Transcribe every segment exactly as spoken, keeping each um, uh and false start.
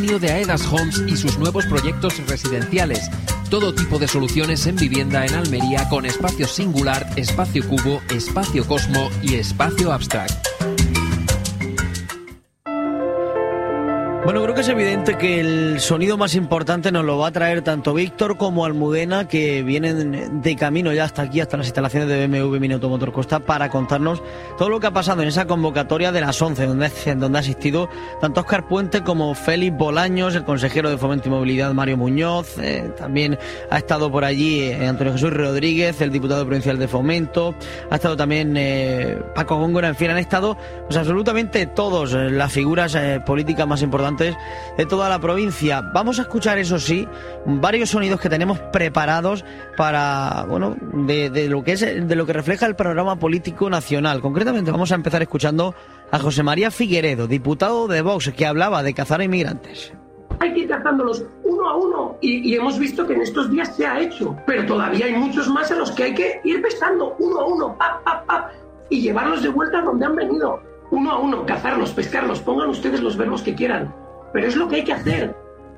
de Aedas Homes y sus nuevos proyectos residenciales. Todo tipo de soluciones en vivienda en Almería con espacio singular, espacio cubo, espacio cosmo y espacio abstract. Bueno, creo que es evidente que el sonido más importante nos lo va a traer tanto Víctor como Almudena, que vienen de camino ya hasta aquí, hasta las instalaciones de B M W Mini Automotor Costa, para contarnos todo lo que ha pasado en esa convocatoria de las once, donde, donde ha asistido tanto Óscar Puente como Félix Bolaños, el consejero de Fomento y Movilidad Mario Muñoz, eh, también ha estado por allí eh, Antonio Jesús Rodríguez, el diputado provincial de Fomento, ha estado también eh, Paco Góngora, en fin, han estado pues absolutamente todos eh, las figuras eh, políticas más importantes de toda la provincia. Vamos a escuchar, eso sí, varios sonidos que tenemos preparados para, bueno, de, de lo que es, de lo que refleja el panorama político nacional. Concretamente vamos a empezar escuchando a José María Figueredo, diputado de Vox, que hablaba de cazar a inmigrantes. Hay que ir cazándolos uno a uno y, y hemos visto que en estos días se ha hecho, pero todavía hay muchos más en los que hay que ir pescando uno a uno, pap, pap, pap, y llevarlos de vuelta a donde han venido. Uno a uno, cazarlos, pescarlos, pongan ustedes los verbos que quieran, pero es lo que hay que hacer.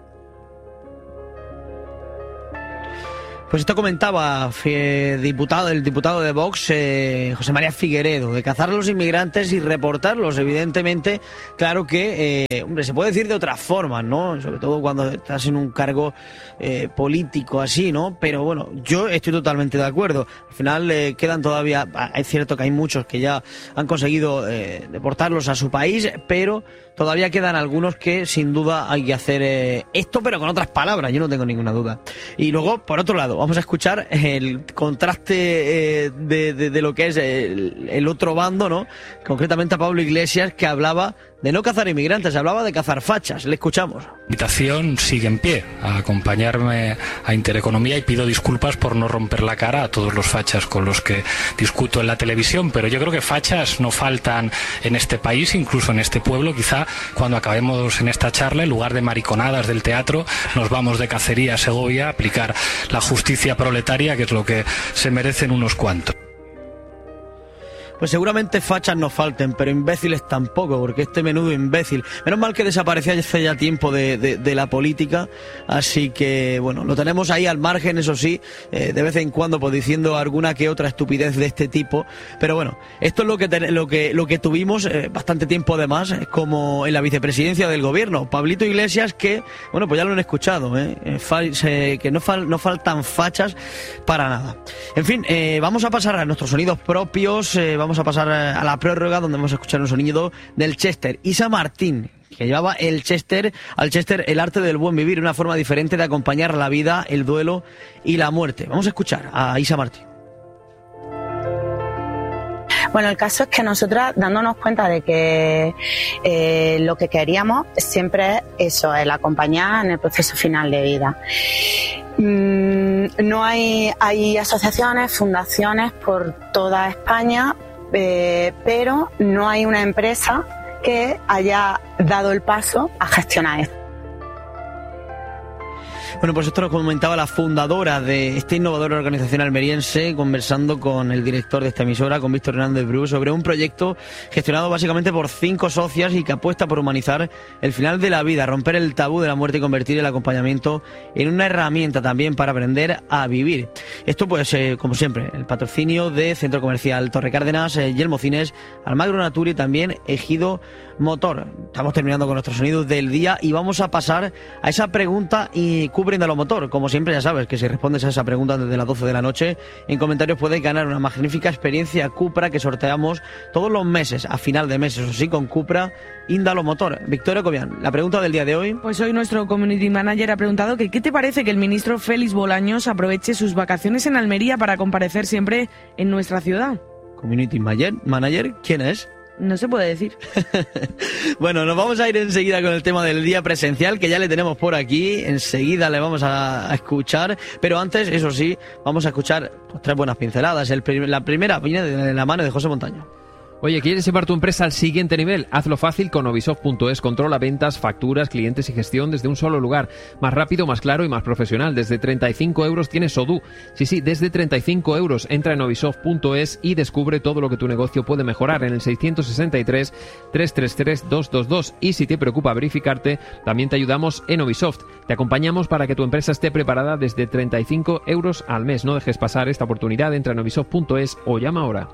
Pues esto comentaba eh, diputado, el diputado de Vox, eh, José María Figueredo, de cazar a los inmigrantes y reportarlos. Evidentemente, claro que, eh, hombre, se puede decir de otras formas, ¿no? Sobre todo cuando estás en un cargo eh, político así, ¿no? Pero bueno, yo estoy totalmente de acuerdo. Al final eh, quedan todavía, es cierto que hay muchos que ya han conseguido eh, deportarlos a su país, pero todavía quedan algunos que sin duda hay que hacer eh, esto, pero con otras palabras, yo no tengo ninguna duda. Y luego, por otro lado, vamos a escuchar el contraste eh, de, de, de lo que es el, el otro bando, ¿no? Concretamente a Pablo Iglesias, que hablaba de no cazar inmigrantes, hablaba de cazar fachas. Le escuchamos. La invitación sigue en pie, a acompañarme a Intereconomía, y pido disculpas por no romper la cara a todos los fachas con los que discuto en la televisión, pero yo creo que fachas no faltan en este país, incluso en este pueblo. Quizá cuando acabemos en esta charla, en lugar de mariconadas del teatro, nos vamos de cacería a Segovia a aplicar la justicia proletaria, que es lo que se merecen unos cuantos. Pues seguramente fachas no falten, pero imbéciles tampoco, porque este menudo imbécil, menos mal que desaparecía hace ya tiempo de, de, de la política, así que bueno, lo tenemos ahí al margen, eso sí, eh, de vez en cuando pues diciendo alguna que otra estupidez de este tipo, pero bueno, esto es lo que ten, lo que lo que tuvimos eh, bastante tiempo además, eh, como en la vicepresidencia del gobierno, Pablito Iglesias, que bueno, pues ya lo han escuchado, eh, eh, fal, eh, que no, fal, no faltan fachas para nada. En fin, eh, vamos a pasar a nuestros sonidos propios, eh, vamos a pasar a la prórroga, donde vamos a escuchar un sonido del Chester. Isa Martín, que llevaba el Chester, al Chester el arte del buen vivir, una forma diferente de acompañar la vida, el duelo y la muerte. Vamos a escuchar a Isa Martín. Bueno, el caso es que nosotras, dándonos cuenta de que eh, lo que queríamos siempre es eso, el acompañar en el proceso final de vida. Mm, no hay, hay asociaciones, fundaciones por toda España, eh, pero no hay una empresa que haya dado el paso a gestionar esto. Bueno, pues esto nos comentaba la fundadora de esta innovadora organización almeriense, conversando con el director de esta emisora, con Víctor Hernández Bru, sobre un proyecto gestionado básicamente por cinco socias y que apuesta por humanizar el final de la vida, romper el tabú de la muerte y convertir el acompañamiento en una herramienta también para aprender a vivir. Esto pues, eh, como siempre, el patrocinio de Centro Comercial Torre Cárdenas, eh, Yelmo Cines, Almagro Natur y también Ejido Motor. Estamos terminando con nuestros sonidos del día y vamos a pasar a esa pregunta y cubre de lo motor. Como siempre, ya sabes que si respondes a esa pregunta desde las doce de la noche, en comentarios puedes ganar una magnífica experiencia Cupra que sorteamos todos los meses, a final de mes, eso sí, con Cupra Índalo Motor. Victoria Cobian, la pregunta del día de hoy. Pues hoy nuestro community manager ha preguntado que ¿qué te parece que el ministro Félix Bolaños aproveche sus vacaciones en Almería para comparecer siempre en nuestra ciudad? Community manager, ¿quién es? No se puede decir. Bueno, nos vamos a ir enseguida con el tema del día presencial, que ya le tenemos por aquí. Enseguida le vamos a, a escuchar. Pero antes, eso sí, vamos a escuchar pues, tres buenas pinceladas. El, la primera viene de la mano de José Montaño. Oye, ¿quieres llevar tu empresa al siguiente nivel? Hazlo fácil con Novisoft punto es. Controla ventas, facturas, clientes y gestión desde un solo lugar. Más rápido, más claro y más profesional. Desde treinta y cinco euros tienes Odoo. Sí, sí, desde treinta y cinco euros. Entra en Novisoft punto es y descubre todo lo que tu negocio puede mejorar en el seiscientos sesenta y tres, trescientos treinta y tres, doscientos veintidós. Y si te preocupa verificarte, también te ayudamos en Novisoft. Te acompañamos para que tu empresa esté preparada desde treinta y cinco euros al mes. No dejes pasar esta oportunidad. Entra en Novisoft punto es o llama ahora.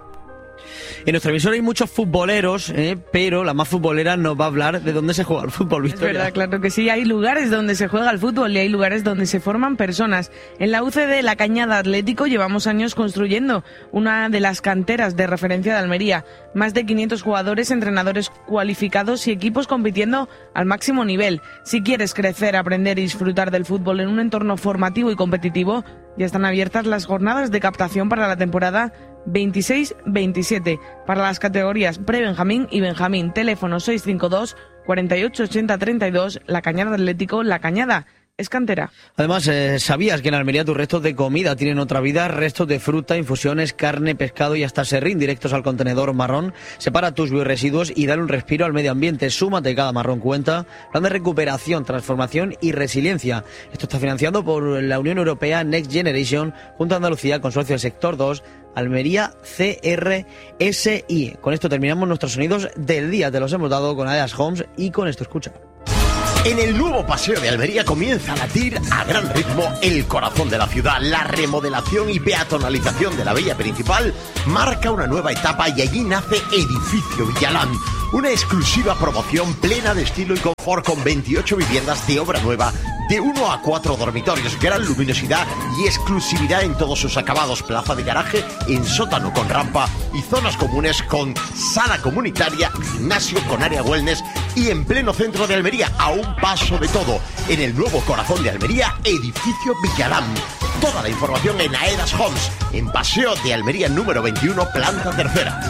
En nuestra emisora hay muchos futboleros, ¿eh? Pero la más futbolera nos va a hablar de dónde se juega el fútbol, Victoria. Es verdad, claro que sí. Hay lugares donde se juega el fútbol y hay lugares donde se forman personas. En la U C D La Cañada Atlético llevamos años construyendo una de las canteras de referencia de Almería. Más de quinientos jugadores, entrenadores cualificados y equipos compitiendo al máximo nivel. Si quieres crecer, aprender y disfrutar del fútbol en un entorno formativo y competitivo, ya están abiertas las jornadas de captación para la temporada veintiséis veintisiete para las categorías pre-Benjamín y Benjamín. Teléfono seis cinco dos, cuarenta y ocho, ochenta, treinta y dos. La Cañada Atlético, La Cañada es cantera. Además, eh, ¿sabías que en Almería tus restos de comida tienen otra vida? Restos de fruta, infusiones, carne, pescado y hasta serrín directos al contenedor marrón. Separa tus biorresiduos y dale un respiro al medio ambiente. Súmate, cada marrón cuenta. Plan de recuperación, transformación y resiliencia. Esto está financiado por la Unión Europea Next Generation junto a Andalucía, Consorcio del Sector dos, Almería C R S I. Con esto terminamos nuestros sonidos del día. Te los hemos dado con Adidas Homes y con esto escucha. En el nuevo paseo de Almería comienza a latir a gran ritmo el corazón de la ciudad. La remodelación y peatonalización de la vía principal marca una nueva etapa y allí nace Edificio Villalán, una exclusiva promoción plena de estilo y confort con veintiocho viviendas de obra nueva de uno a cuatro dormitorios, gran luminosidad y exclusividad en todos sus acabados, plaza de garaje en sótano con rampa y zonas comunes con sala comunitaria, gimnasio con área wellness y en pleno centro de Almería, a un paso de todo, en el nuevo corazón de Almería, Edificio Villalán. Toda la información en Aedas Homes, en Paseo de Almería número veintiuno, planta tercera.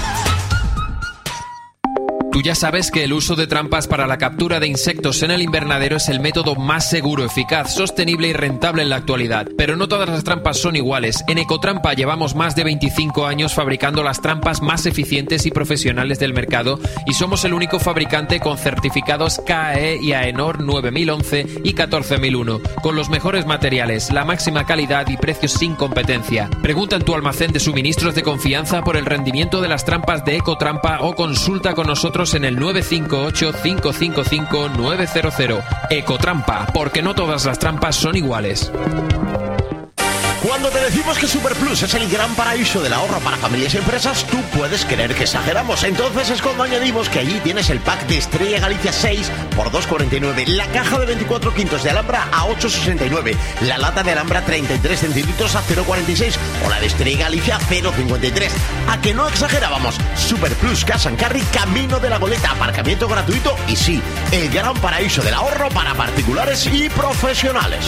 Tú ya sabes que el uso de trampas para la captura de insectos en el invernadero es el método más seguro, eficaz, sostenible y rentable en la actualidad. Pero no todas las trampas son iguales. En Ecotrampa llevamos más de veinticinco años fabricando las trampas más eficientes y profesionales del mercado y somos el único fabricante con certificados K E y AENOR nueve mil once y catorce mil uno, con los mejores materiales, la máxima calidad y precios sin competencia. Pregunta en tu almacén de suministros de confianza por el rendimiento de las trampas de Ecotrampa o consulta con nosotros en el nueve cinco ocho, cinco cinco cinco, nueve cero cero. Ecotrampa, porque no todas las trampas son iguales. Cuando te decimos que Superplus es el gran paraíso del ahorro para familias y empresas, tú puedes creer que exageramos. Entonces es cuando añadimos que allí tienes el pack de Estrella Galicia seis por dos cuarenta y nueve, la caja de veinticuatro quintos de Alhambra a ocho sesenta y nueve, la lata de Alhambra treinta y tres centilitros a cero cuarenta y seis o la de Estrella Galicia a cero cincuenta y tres. ¿A que no exagerábamos? Superplus Cash and Carry, camino de la Goleta, aparcamiento gratuito y sí, el gran paraíso del ahorro para particulares y profesionales.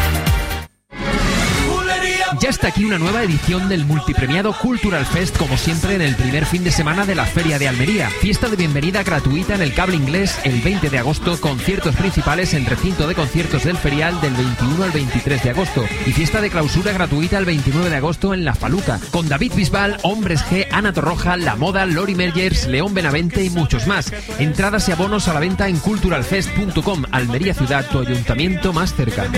Ya está aquí una nueva edición del multipremiado Cultural Fest, como siempre en el primer fin de semana de la Feria de Almería. Fiesta de bienvenida gratuita en el Cable Inglés el veinte de agosto, conciertos principales en recinto de conciertos del Ferial del veintiuno al veintitrés de agosto y fiesta de clausura gratuita el veintinueve de agosto en La Faluca, con David Bisbal, Hombres G, Ana Torroja, La Moda, Lori Mergers, León Benavente y muchos más. Entradas y abonos a la venta en cultural fest punto com. Almería Ciudad, tu ayuntamiento más cerca.